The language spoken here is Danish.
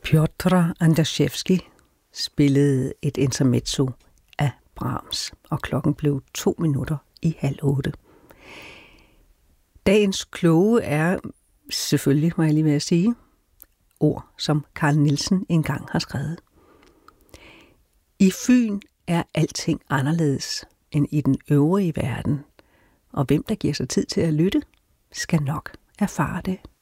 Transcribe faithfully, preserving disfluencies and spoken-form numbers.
Piotr Andrzejewski spillede et intermezzo af Brahms, og klokken blev to minutter i halv otte. Dagens kloge er selvfølgelig, må jeg lige ved at sige, ord, som Carl Nielsen engang har skrevet. I Fyn er alting anderledes end i den øvrige verden, og hvem der giver sig tid til at lytte, skal nok erfare det.